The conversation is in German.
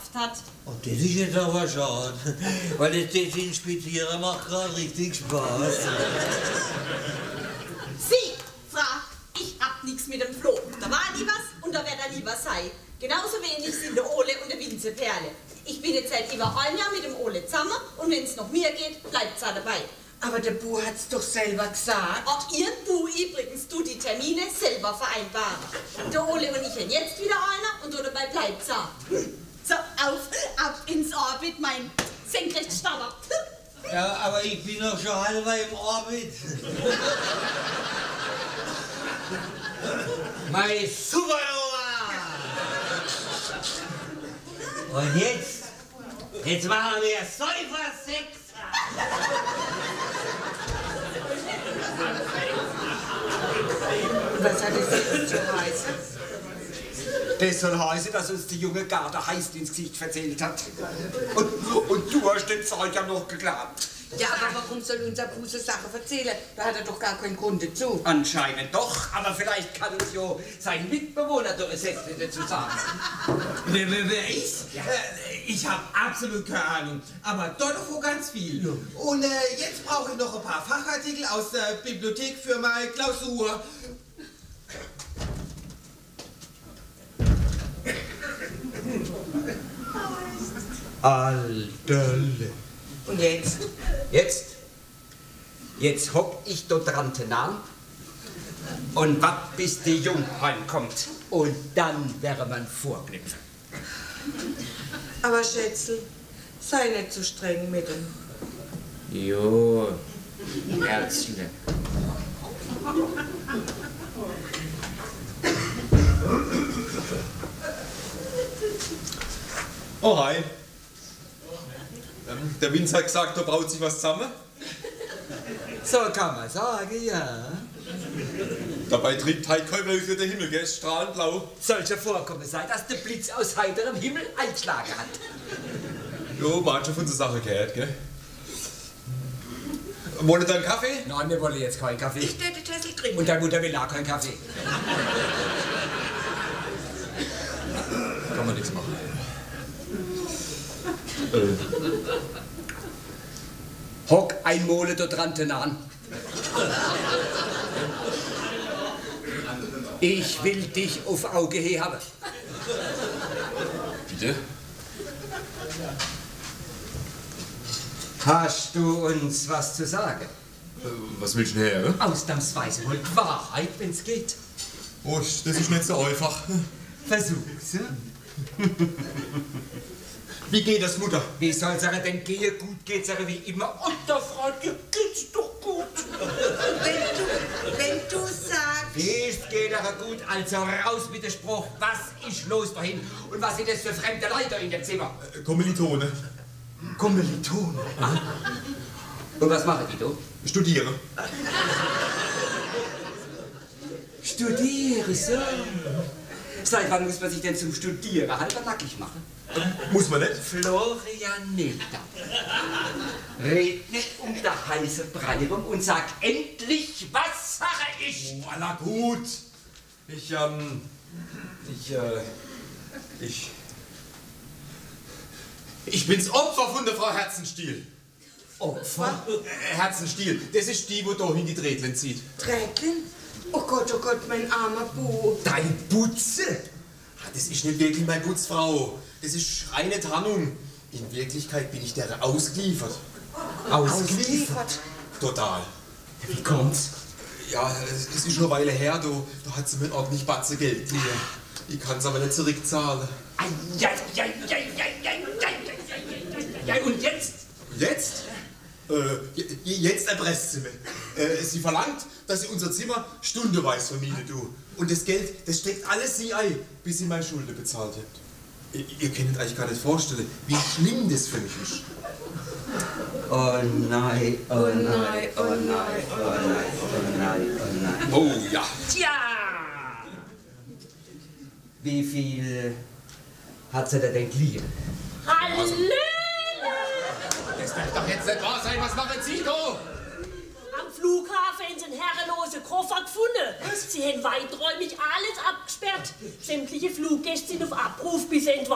geschafft hat. Oh, das ist jetzt aber schade, weil das Desinspizieren macht gerade richtig Spaß. Sie, Frau, ich hab nichts mit dem Flo. Da war nie was und da wird er nie was sein. Genauso wenig sind der Ole und der Winze Perle. Ich bin jetzt seit über ein Jahr mit dem Ole zusammen und wenn es noch mir geht, bleibt's auch dabei. Aber der Bu hat's doch selber gesagt. Auch ihr Bu übrigens, du die Termine selber vereinbaren. Der Ole und ich haben jetzt wieder einer und so dabei bleibt's auch. So, ab ins Orbit, mein Senkrechtstarter. Ja, aber ich bin doch schon halber im Orbit. Mein Supernova! Und jetzt machen wir Säufer-Sex. Was hat das jetzt zu heißen? Das soll heißen, dass uns die junge Garde heiß ins Gesicht erzählt hat. Und du hast den Zeug ja noch geglaubt. Ja, aber warum soll unser Bu so Sachen erzählen? Da hat er doch gar keinen Grund dazu. Anscheinend doch, aber vielleicht kann uns ja sein Mitbewohner doch ein Sätzchen dazu sagen. Wer ich? Ja. Ich habe absolut keine Ahnung, aber doch noch ganz viel. Ja. Und jetzt brauche ich noch ein paar Fachartikel aus der Bibliothek für meine Klausur. Alterle. Und jetzt? Jetzt hock ich dort dran an und wart bis die Jung heimkommt. Und dann wäre man vorknüpfen. Aber Schätzl, sei nicht so streng mit ihm. Jo, Herzle. Oh, hi. Der Vince hat gesagt, da braut sich was zusammen. So kann man sagen, ja. Dabei trägt halt kein Wölkchen der Himmel, gell? Strahlend blau. Soll schon vorkommen sein, dass der Blitz aus heiterem Himmel einschlagen hat. Jo, man hat schon von der Sache gehört, gell? Wollt ihr einen Kaffee? Nein, wir wollen jetzt keinen Kaffee. Ich werde Tessel trinken. Und deine Mutter will auch keinen Kaffee. Kann man nichts machen. Hock ein Mole dort dran an. Ich will dich auf Auge her haben. Bitte? Hast du uns was zu sagen? Was willst du her? Ausnahmsweise wollt Wahrheit, wenn's geht. Oh, das ist nicht so einfach. Versuch's. Wie geht das, Mutter? Wie soll's ihr denn gehen? Gut geht's ihr wie immer. Und der Frau, dir geht's doch gut. Wenn du sagst... Ist geht ihr gut, also raus mit dem Spruch. Was ist los dahin? Und was sind das für fremde Leute in dem Zimmer? Kommilitone. Kommilitonen. Und was machen die da? Studiere. Studiere, so. Seit wann muss man sich denn zum Studieren halber nackig machen? Muss man nicht? Florian Milter. Red nicht um der heiße Brei rum und sag endlich, was Sache ist. Oh, alla gut. Ich bin's Opfer von der Frau Herzenstiel. Opfer? Herzenstiel, das ist die, wo da hin die Trädlen zieht. Trädlen? Oh Gott, mein armer Bu. Dein Butze? Das ist nicht wirklich meine Putzfrau. Das ist reine Tarnung. In Wirklichkeit bin ich der ausgeliefert. Ausgeliefert? Total. Wie kommt's? Ja, es ist schon eine Weile her, da hat sie mir ordentlich Batze Geld gegeben. Ich kann's aber nicht zurückzahlen. Ja, und jetzt? Jetzt? Jetzt erpresst sie mich. Sie verlangt, dass sie unser Zimmer stundenweise vermietet, du. Und das Geld, das steckt alles sie ein, bis sie meine Schulden bezahlt habt. Ihr könnt euch gar nicht vorstellen, wie schlimm das für mich ist. Oh nein, oh nein, oh nein, oh nein, oh nein, oh nein. Oh ja. Tja! Wie viel hat sie denn geliehen? Hallöle! Das darf doch jetzt nicht wahr sein, was machen Sie da? Am Flughafen haben sie einen herrenlosen Koffer gefunden. Sie haben weiträumig alles abgesperrt. Sämtliche Fluggäste sind auf Abruf bis